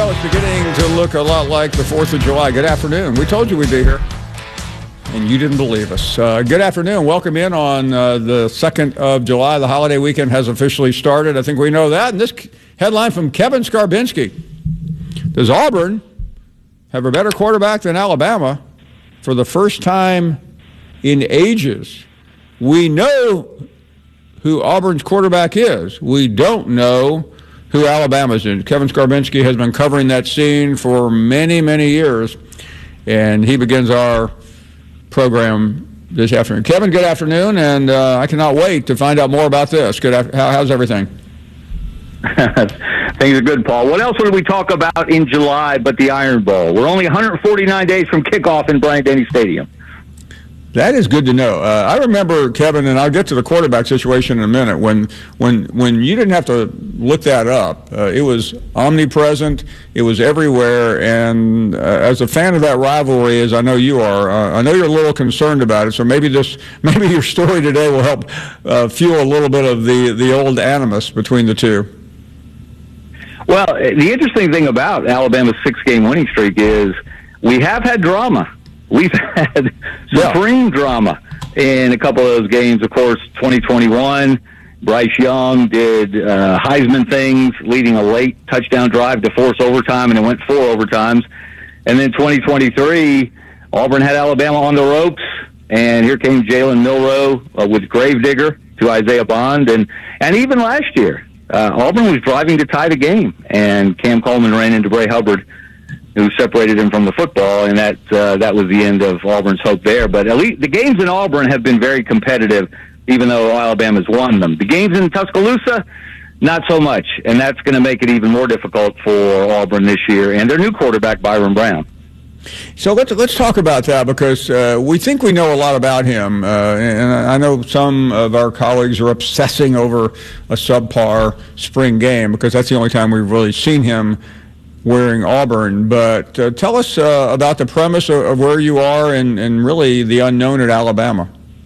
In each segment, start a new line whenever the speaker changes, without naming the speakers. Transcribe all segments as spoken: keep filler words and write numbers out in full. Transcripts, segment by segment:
Well, it's beginning to look a lot like the fourth of July. Good afternoon. We told you we'd be here, and you didn't believe us. Uh, good afternoon. Welcome in on uh, the second of July. The holiday weekend has officially started. I think we know that. And this headline from Kevin Skarbinski. Does Auburn have a better quarterback than Alabama for the first time in ages? We know who Auburn's quarterback is. We don't know who Alabama's is. Kevin Skarbinski has been covering that scene for many, many years, and he begins our program this afternoon. Kevin, good afternoon, and uh, I cannot wait to find out more about this. Good. Af- how, how's everything?
Things are good, Paul. What else would we talk about in July but the Iron Bowl? We're only one hundred forty-nine days from kickoff in Bryant-Denny Stadium.
That is good to know. Uh, I remember, Kevin, and I'll get to the quarterback situation in a minute, when when when you didn't have to look that up. Uh, it was omnipresent. It was everywhere. And uh, as a fan of that rivalry, as I know you are, uh, I know you're a little concerned about it. So maybe this, maybe your story today will help uh, fuel a little bit of the, the old animus between the two.
Well, the interesting thing about Alabama's six-game winning streak is we have had drama. We've had supreme yeah. drama in a couple of those games. Of course, twenty twenty-one, Bryce Young did uh, Heisman things, leading a late touchdown drive to force overtime, and it went four overtimes. And then twenty twenty-three, Auburn had Alabama on the ropes, and here came Jalen Milroe uh, with Gravedigger to Isaiah Bond. And, and even last year, uh, Auburn was driving to tie the game, and Cam Coleman ran into Bray Hubbard, who separated him from the football, and that uh, that was the end of Auburn's hope there. But at least the games in Auburn have been very competitive, even though Alabama's won them. The games in Tuscaloosa, not so much, and that's going to make it even more difficult for Auburn this year and their new quarterback, Byron Brown.
So let's let's talk about that, because uh, we think we know a lot about him, uh, and I know some of our colleagues are obsessing over a subpar spring game, because that's the only time we've really seen him wearing Auburn. But uh, tell us uh, about the premise of, of where you are and, and really the unknown at Alabama.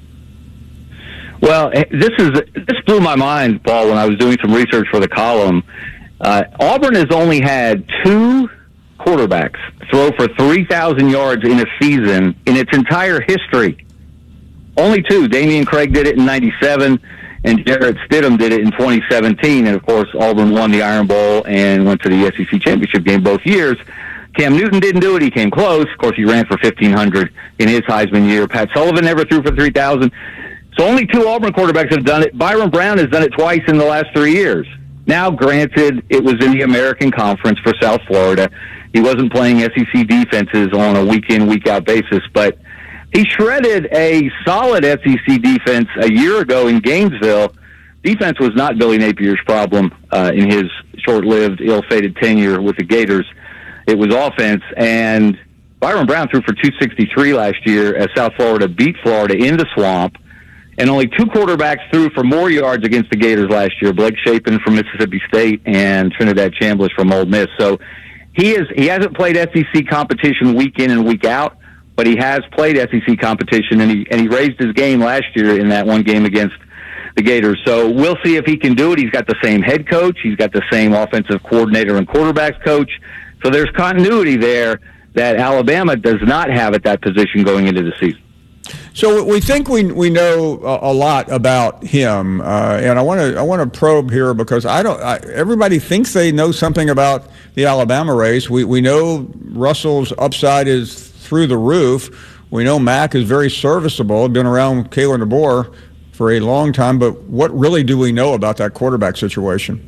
Well, this is this blew my mind, Paul, when I was doing some research for the column. Uh, Auburn has only had two quarterbacks throw for three thousand yards in a season in its entire history. Only two. Damian Craig did it in ninety-seven, and Jarrett Stidham did it in twenty seventeen. And, of course, Auburn won the Iron Bowl and went to the S E C championship game both years. Cam Newton didn't do it. He came close. Of course, he ran for fifteen hundred in his Heisman year. Pat Sullivan never threw for three thousand. So only two Auburn quarterbacks have done it. Byron Brown has done it twice in the last three years. Now, granted, it was in the American Conference for South Florida. He wasn't playing S E C defenses on a week-in, week-out basis, but he shredded a solid S E C defense a year ago in Gainesville. Defense was not Billy Napier's problem uh, in his short-lived, ill-fated tenure with the Gators. It was offense, and Byron Brown threw for two sixty-three last year as South Florida beat Florida in the Swamp, and only two quarterbacks threw for more yards against the Gators last year, Blake Shapen from Mississippi State and Trinidad Chambliss from Ole Miss. So he is he hasn't played S E C competition week in and week out, but he has played S E C competition, and he and he raised his game last year in that one game against the Gators. So we'll see if he can do it. He's got the same head coach. He's got the same offensive coordinator and quarterbacks coach. So there's continuity there that Alabama does not have at that position going into the season.
So we think we we know a lot about him, uh, and I want to I want to probe here, because I don't. I, everybody thinks they know something about the Alabama race. We we know Russell's upside is through the roof. We know Mack is very serviceable. Been around Kalen DeBoer for a long time, but what really do we know about that quarterback situation?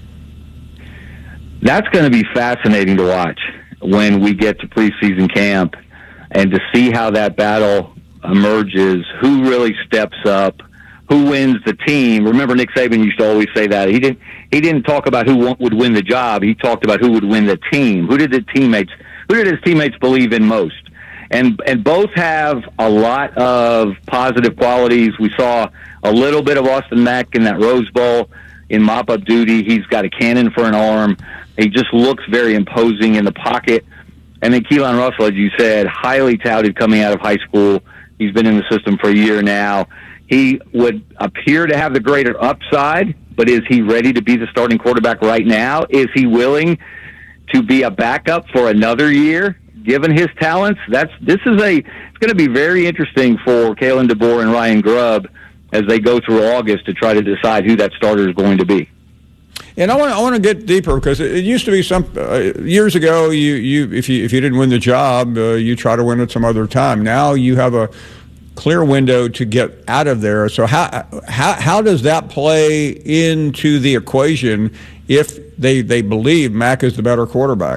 That's going to be fascinating to watch when we get to preseason camp, and to see how that battle emerges, who really steps up, who wins the team. Remember, Nick Saban used to always say that. He didn't he didn't talk about who would win the job. He talked about who would win the team. Who did the teammates who did his teammates believe in most? And and both have a lot of positive qualities. We saw a little bit of Austin Mack in that Rose Bowl in mop-up duty. He's got a cannon for an arm. He just looks very imposing in the pocket. And then Keelan Russell, as you said, highly touted coming out of high school. He's been in the system for a year now. He would appear to have the greater upside, but is he ready to be the starting quarterback right now? Is he willing to be a backup for another year, given his talents, that's this is a it's going to be very interesting for Kalen DeBoer and Ryan Grubb as they go through August to try to decide who that starter is going to be.
And I want I want to get deeper because it used to be some uh, years ago. You, you if you if you didn't win the job, uh, you try to win it some other time. Now you have a clear window to get out of there. So how how how does that play into the equation if they they believe Mac is the better quarterback?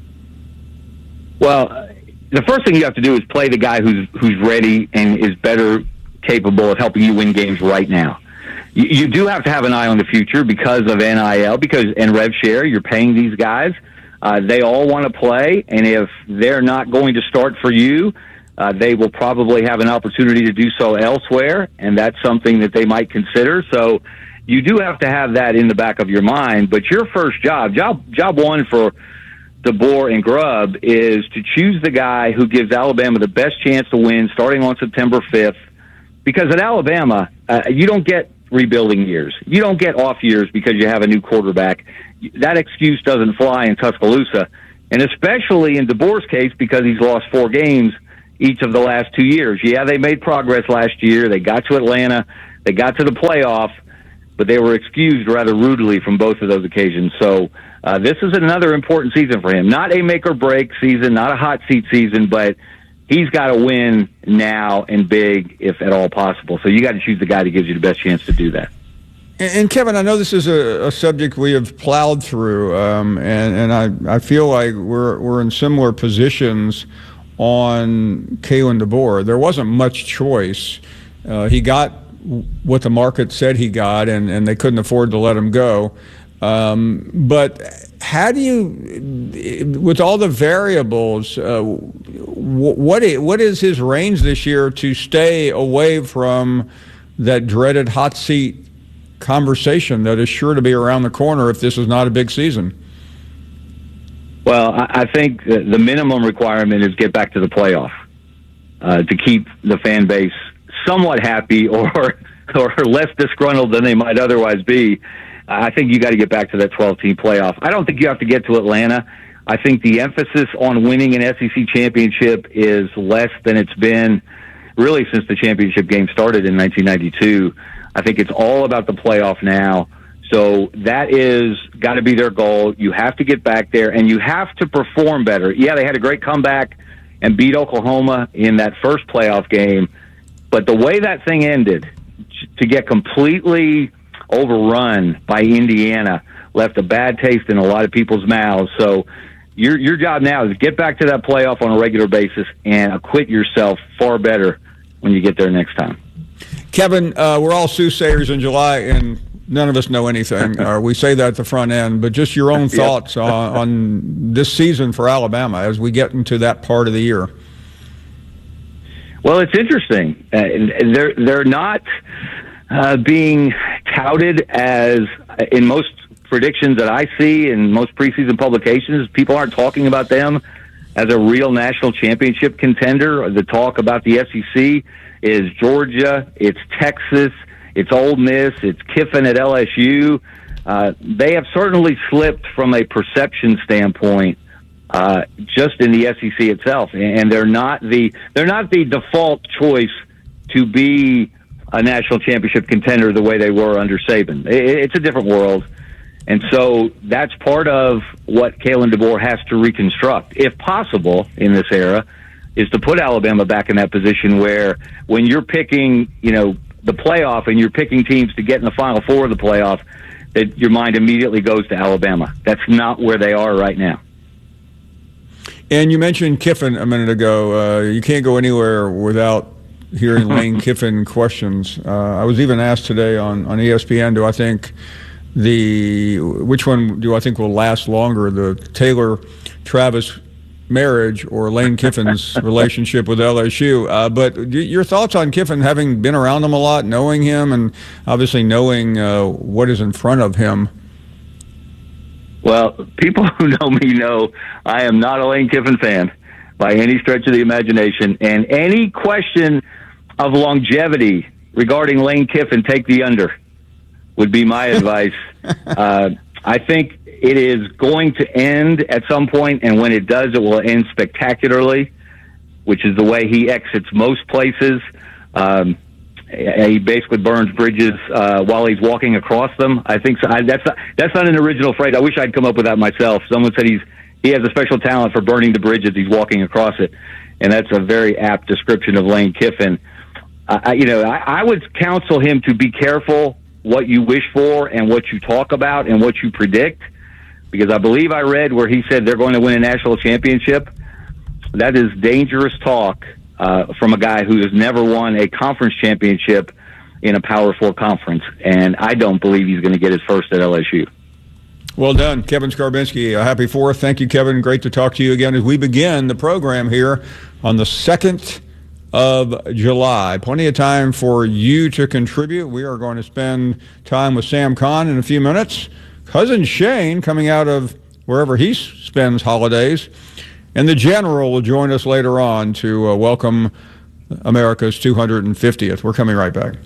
Well, the first thing you have to do is play the guy who's who's ready and is better capable of helping you win games right now. You, you do have to have an eye on the future because of N I L, because and rev share. You're paying these guys; uh, they all want to play, and if they're not going to start for you, uh, they will probably have an opportunity to do so elsewhere, and that's something that they might consider. So, you do have to have that in the back of your mind. But your first job, job, job one for DeBoer and Grubb is to choose the guy who gives Alabama the best chance to win starting on September fifth. Because at Alabama, uh, you don't get rebuilding years. You don't get off years because you have a new quarterback. That excuse doesn't fly in Tuscaloosa. And especially in DeBoer's case, because he's lost four games each of the last two years. Yeah, they made progress last year. They got to Atlanta. They got to the playoff, but they were excused rather rudely from both of those occasions. So uh, this is another important season for him. Not a make-or-break season, not a hot seat season, but he's got to win now and big, if at all possible. So you got to choose the guy that gives you the best chance to do that.
And, and Kevin, I know this is a, a subject we have plowed through, um, and, and I, I feel like we're we're in similar positions on Kalen DeBoer. There wasn't much choice. Uh, he got what the market said he got, and, and they couldn't afford to let him go. Um, but how do you, with all the variables, uh, what what is his range this year to stay away from that dreaded hot seat conversation that is sure to be around the corner if this is not a big season?
Well, I think the minimum requirement is get back to the playoff uh, to keep the fan base somewhat happy or or less disgruntled than they might otherwise be. I think you got to get back to that twelve-team playoff. I don't think you have to get to Atlanta. I think the emphasis on winning an S E C championship is less than it's been really since the championship game started in nineteen ninety-two. I think it's all about the playoff now. So that is got to be their goal. You have to get back there, and you have to perform better. Yeah, they had a great comeback and beat Oklahoma in that first playoff game, but the way that thing ended, to get completely overrun by Indiana, left a bad taste in a lot of people's mouths. So your your job now is get back to that playoff on a regular basis and acquit yourself far better when you get there next time.
Kevin, uh, we're all soothsayers in July, and none of us know anything. uh, we say that at the front end, but just your own thoughts yep. on, on this season for Alabama as we get into that part of the year.
Well, it's interesting. Uh, they're they're not uh, being touted as, in most predictions that I see in most preseason publications, people aren't talking about them as a real national championship contender. The talk about the S E C is Georgia, it's Texas, it's Ole Miss, it's Kiffin at L S U. Uh, they have certainly slipped from a perception standpoint, uh, just in the S E C itself, and they're not the they're not the default choice to be a national championship contender the way they were under Saban. It's a different world, and so that's part of what Kalen DeBoer has to reconstruct, if possible, in this era, is to put Alabama back in that position where when you're picking, you know, the playoff and you're picking teams to get in the Final Four of the playoff, that your mind immediately goes to Alabama. That's not where they are right now.
And you mentioned Kiffin a minute ago. Uh, you can't go anywhere without hearing Lane Kiffin questions. Uh, I was even asked today on, on E S P N, do I think the, which one do I think will last longer, the Taylor-Travis marriage or Lane Kiffin's relationship with L S U? Uh, but your thoughts on Kiffin, having been around him a lot, knowing him, and obviously knowing uh, what is in front of him?
Well, people who know me know I am not a Lane Kiffin fan by any stretch of the imagination. And any question of longevity regarding Lane Kiffin, take the under, would be my advice. Uh, I think it is going to end at some point, and when it does, it will end spectacularly, which is the way he exits most places. Um, he basically burns bridges uh, while he's walking across them. I think so. I, that's not, that's not an original phrase. I wish I'd come up with that myself. Someone said he's he has a special talent for burning the bridges. He's walking across it, and that's a very apt description of Lane Kiffin. Uh, I, you know, I, I would counsel him to be careful what you wish for and what you talk about and what you predict, because I believe I read where he said they're going to win a national championship. That is dangerous talk uh, from a guy who has never won a conference championship in a Power Four conference, and I don't believe he's going to get his first at L S U.
Well done, Kevin Skarbinski. A happy fourth. Thank you, Kevin. Great to talk to you again as we begin the program here on the second of July. Plenty of time for you to contribute. We are going to spend time with Sam Kahn in a few minutes. Cousin Shane, coming out of wherever he spends holidays, and the General will join us later on to uh, welcome America's two hundred fiftieth. We're coming right back.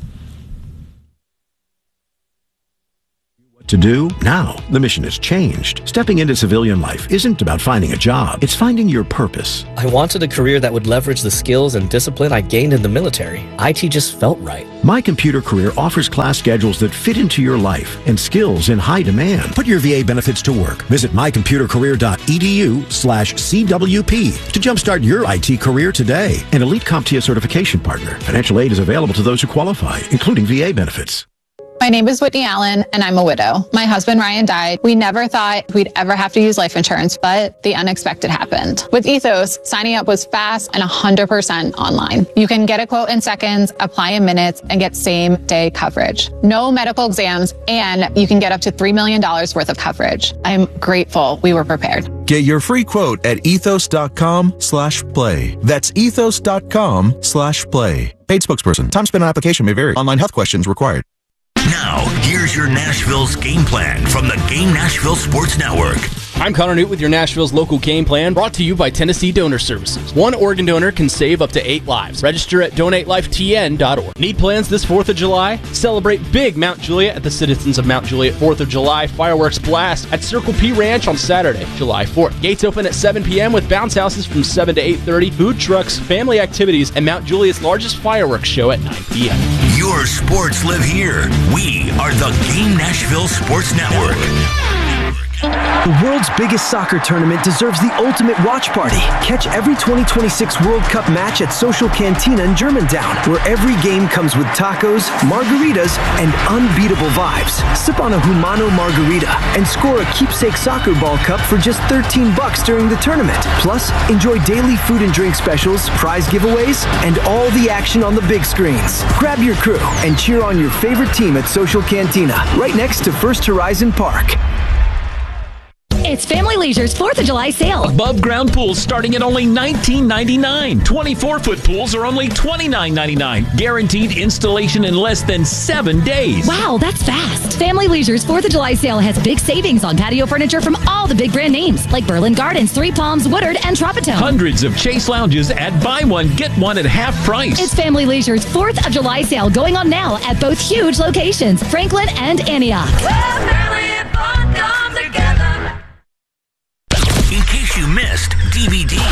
To do? Now, the mission has changed. Stepping into civilian life isn't about finding a job. It's finding your purpose.
I wanted a career that would leverage the skills and discipline I gained in the military. I T just felt right.
My Computer Career offers class schedules that fit into your life and skills in high demand. Put your V A benefits to work. Visit mycomputercareer.edu slash CWP to jumpstart your I T career today. An Elite CompTIA certification partner. Financial aid is available to those who qualify, including V A benefits.
My name is Whitney Allen, and I'm a widow. My husband, Ryan, died. We never thought we'd ever have to use life insurance, but the unexpected happened. With Ethos, signing up was fast and one hundred percent online. You can get a quote in seconds, apply in minutes, and get same-day coverage. No medical exams, and you can get up to three million dollars worth of coverage. I'm grateful we were prepared.
Get your free quote at ethos.com slash play. That's ethos.com slash play. Paid spokesperson. Time spent on application may vary. Online health questions required.
Now, here's your Nashville's game plan from the Game Nashville Sports Network.
I'm Connor Newt with your Nashville's local game plan, brought to you by Tennessee Donor Services. One organ donor can save up to eight lives. Register at donate life T N dot org. Need plans this fourth of July? Celebrate big Mount Juliet at the Citizens of Mount Juliet fourth of July fireworks blast at Circle P Ranch on Saturday, July fourth. Gates open at seven p.m. with bounce houses from seven to eight thirty, food trucks, family activities, and Mount Juliet's largest fireworks show at nine p.m.
Your sports live here. We are the Game Nashville Sports Network.
The world's biggest soccer tournament deserves the ultimate watch party. Catch every twenty twenty-six World Cup match at Social Cantina in Germantown, where every game comes with tacos, margaritas, and unbeatable vibes. Sip on a Humano margarita and score a keepsake soccer ball cup for just thirteen bucks during the tournament. Plus, enjoy daily food and drink specials, prize giveaways, and all the action on the big screens. Grab your crew and cheer on your favorite team at Social Cantina, right next to First Horizon Park.
It's Family Leisure's fourth of July sale.
Above ground pools starting at only nineteen ninety-nine dollars. twenty-four foot pools are only twenty-nine ninety-nine. Guaranteed installation in less than seven days.
Wow, that's fast. Family Leisure's fourth of July sale has big savings on patio furniture from all the big brand names like Berlin Gardens, Three Palms, Woodard, and Tropitone.
Hundreds of Chase lounges at buy one, get one at half price.
It's Family Leisure's fourth of July sale going on now at both huge locations, Franklin and Antioch.
In case you missed, D V D.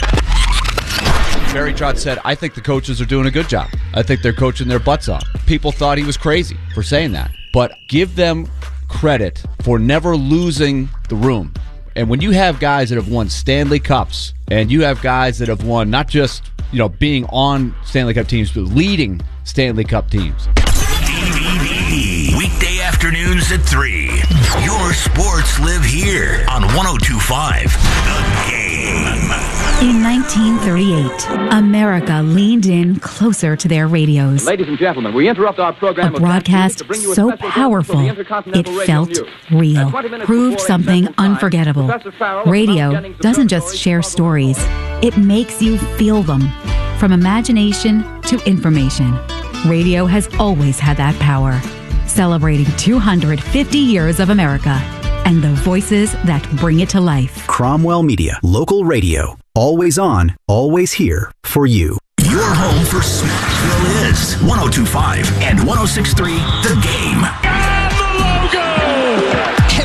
Barry Trotz said, I think the coaches are doing a good job. I think they're coaching their butts off. People thought he was crazy for saying that. But give them credit for never losing the room. And when you have guys that have won Stanley Cups, and you have guys that have won not just, you know, being on Stanley Cup teams, but leading Stanley Cup teams.
D V D. Weekday afternoons at three. Your sports live here on one oh two point five The Game.
In nineteen thirty-eight, America leaned in closer to their radios.
Ladies and gentlemen, we interrupt our program.
A broadcast so powerful, it felt real. Proved something unforgettable. Radio doesn't just share stories, it makes you feel them. From imagination to information, radio has always had that power. Celebrating two hundred fifty years of America and the voices that bring it to life.
Cromwell Media, local radio. Always on, always here for you.
Your home for Smashville is one oh two point five and one oh six point three The Game.
And the logo!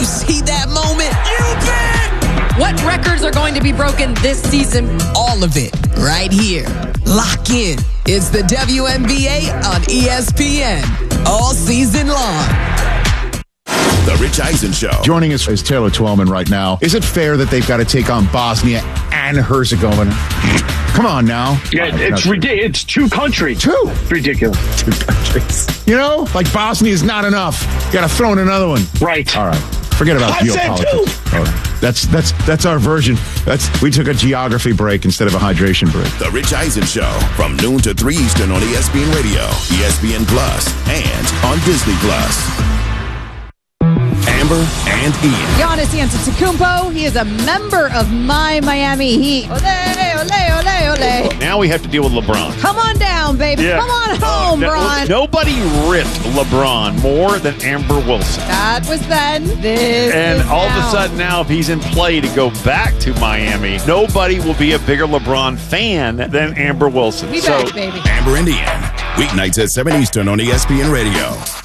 see that moment? You bet! What records are going to be broken this season? All of it, right here. Lock in. It's the W N B A on E S P N. All season long.
The Rich Eisen Show.
Joining us is Taylor Twellman right now. Is it fair that they've got to take on Bosnia and Herzegovina? Come on now.
Yeah, it's ridiculous. It's two countries.
Two.
It's ridiculous.
Two countries. You know, like Bosnia is not enough. You got to throw in another one.
Right.
All right. Forget about
I said
geopolitics.
two.
All right. That's that's that's our version. That's we took a geography break instead of a hydration break.
The Rich Eisen Show from noon to three Eastern on E S P N Radio, E S P N Plus, and on Disney Plus. Amber and Ian.
Giannis Antetokounmpo, he is a member of my Miami Heat. Ole, ole, ole, ole.
Now we have to deal with LeBron.
Come on down, baby.
Yeah.
Come on home,
no,
Bron.
Nobody ripped LeBron more than Amber Wilson.
That was then. This
And
is
all
now.
of a sudden now, if he's in play to go back to Miami, nobody will be a bigger LeBron fan than Amber Wilson.
Be
so,
back, baby.
Amber and Ian. Weeknights at seven Eastern on E S P N Radio.